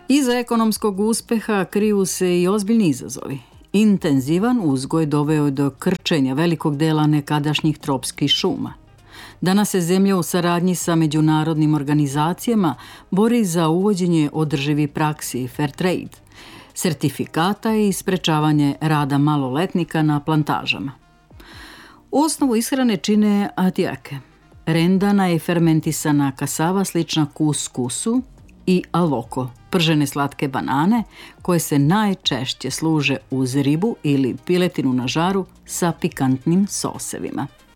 Iza ekonomskog uspeha kriju se i ozbiljni izazovi. Intenzivan uzgoj doveo je do krčenja velikog dela nekadašnjih tropskih šuma. Danas se zemlja u saradnji sa međunarodnim organizacijama bori za uvođenje održivih praksi fair trade, sertifikata i sprečavanje rada maloletnika na plantažama. Osnovu ishrane čine atijake, rendana i fermentisana kasava slična kuskusu i aloko, pržene slatke banane koje se najčešće služe uz ribu ili piletinu na žaru sa pikantnim sosevima.